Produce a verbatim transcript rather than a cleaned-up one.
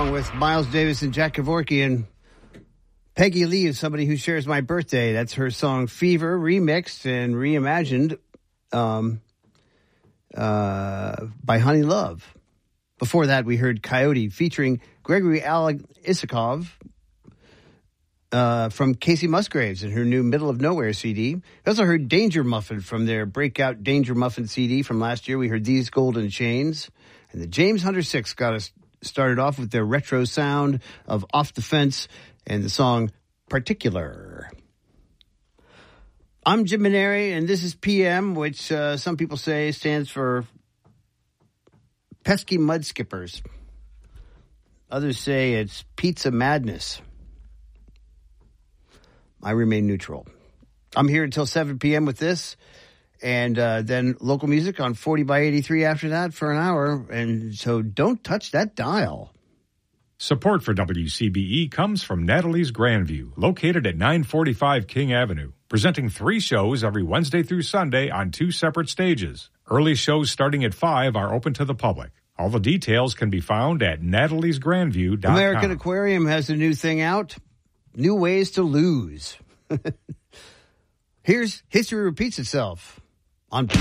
along with Miles Davis and Jack Kevorkian. Peggy Lee is somebody who shares my birthday. That's her song Fever, remixed and reimagined um, uh, by Honey Love. Before that, we heard Coyote featuring Gregory Alec Isakov uh, from Casey Musgraves in her new Middle of Nowhere C D. We also heard Danger Muffin from their breakout Danger Muffin C D from last year. We heard These Golden Chains. And the James Hunter Six got us started off with their retro sound of Off the Fence and the song Particular. I'm Jim Maneri, and this is P M, which uh, some people say stands for Pesky Mud Skippers. Others say it's Pizza Madness. I remain neutral. I'm here until seven p.m. with this, and uh, then local music on forty by eighty-three after that for an hour, and so don't touch that dial. Support for W C B E comes from Natalie's Grandview, located at nine forty-five King Avenue, presenting three shows every Wednesday through Sunday on two separate stages. Early shows starting at five are open to the public. All the details can be found at natalies grandview dot com. American Aquarium has a new thing out, New Ways to Lose. Here's History Repeats Itself on